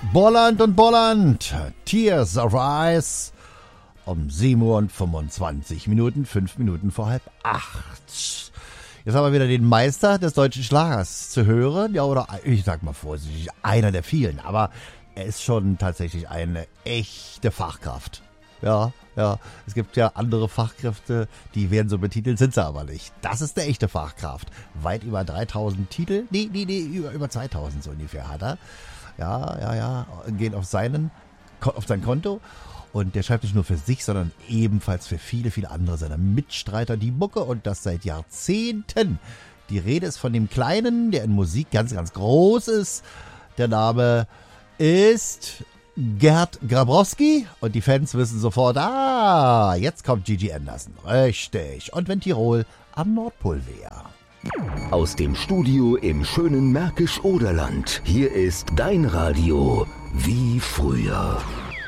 Bolland und Bolland, Tears of Ice, um 7 Uhr und 25 Minuten, 5 Minuten vor 7:30. Jetzt haben wir wieder den Meister des deutschen Schlagers zu hören, ja, oder ich sag mal vorsichtig, einer der vielen, aber er ist schon tatsächlich eine echte Fachkraft. Ja, es gibt ja andere Fachkräfte, die werden so betitelt, sind sie aber nicht. Das ist eine echte Fachkraft. Weit über 3000 Titel, nee, über 2000 so ungefähr hat er. Ja, gehen auf sein Konto. Und der schreibt nicht nur für sich, sondern ebenfalls für viele, viele andere seiner Mitstreiter die Mucke und das seit Jahrzehnten. Die Rede ist von dem Kleinen, der in Musik ganz, ganz groß ist. Der Name ist Gerd Grabrowski und die Fans wissen sofort, jetzt kommt Gigi Anderson. Richtig. Und wenn Tirol am Nordpol wäre. Aus dem Studio im schönen Märkisch-Oderland. Hier ist dein Radio wie früher.